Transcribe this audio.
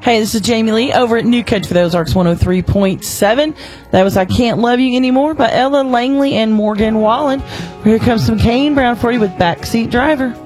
Hey, this is Jamie Lee over at New Country for the Ozarks 103.7. That was I Can't Love You Anymore by Ella Langley and Morgan Wallen. Here comes some Kane Brown for you with Backseat Driver.